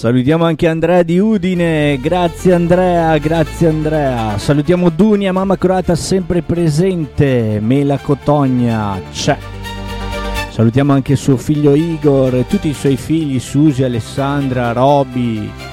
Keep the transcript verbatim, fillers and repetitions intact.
Salutiamo anche Andrea di Udine, grazie Andrea, grazie Andrea. Salutiamo Dunia, mamma croata sempre presente, Mela Cotogna, c'è. Salutiamo anche suo figlio Igor e tutti i suoi figli, Susi, Alessandra, Roby.